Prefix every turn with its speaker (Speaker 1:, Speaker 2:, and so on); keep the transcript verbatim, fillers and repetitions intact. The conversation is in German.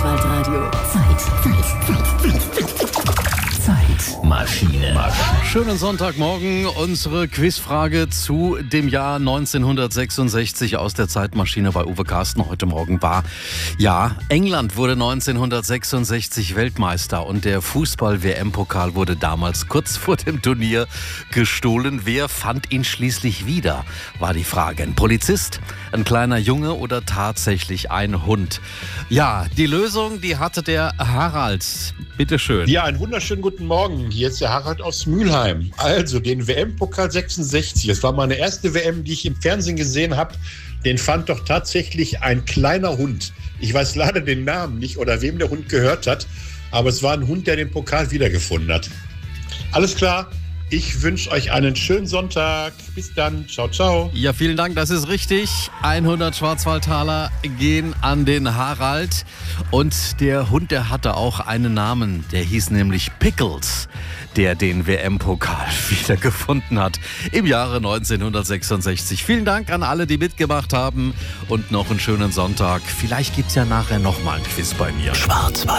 Speaker 1: Schwarzwaldradio. Zeit, Zeit, Zeit, Zeit. Zeitmaschine.
Speaker 2: Schönen Sonntagmorgen. Unsere Quizfrage zu dem Jahr neunzehnhundertsechsundsechzig aus der Zeitmaschine bei Uwe Carsten heute Morgen war: Ja, England wurde neunzehnhundertsechsundsechzig Weltmeister und der Fußball-W M-Pokal wurde damals kurz vor dem Turnier gestohlen. Wer fand ihn schließlich wieder, war die Frage. Ein Polizist, ein kleiner Junge oder tatsächlich ein Hund? Ja, die Lösung, die hatte der Harald. Bitte schön.
Speaker 3: Ja, einen wunderschönen guten Morgen. Hier ist der Harald aus Mülheim. Also, den W M-Pokal sechsundsechzig, das war meine erste W M, die ich im Fernsehen gesehen habe. Den fand doch tatsächlich ein kleiner Hund. Ich weiß leider den Namen nicht oder wem der Hund gehört hat, aber es war ein Hund, der den Pokal wiedergefunden hat. Alles klar. Ich wünsche euch einen schönen Sonntag. Bis dann. Ciao, ciao.
Speaker 2: Ja, vielen Dank, das ist richtig. hundert Schwarzwaldtaler gehen an den Harald. Und der Hund, der hatte auch einen Namen. Der hieß nämlich Pickles, der den W M-Pokal wiedergefunden hat im Jahre neunzehnhundertsechsundsechzig. Vielen Dank an alle, die mitgemacht haben. Und noch einen schönen Sonntag. Vielleicht gibt es ja nachher nochmal ein Quiz bei mir.
Speaker 1: Schwarzwald.